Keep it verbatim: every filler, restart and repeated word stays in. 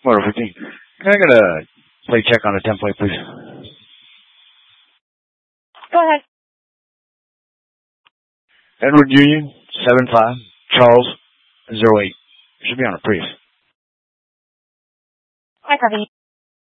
Motor fifteen. Can I get a plate check on a ten plate, please? Go ahead. Edward Union, seven five, Charles, zero eight. Should be on a Prius. I copy.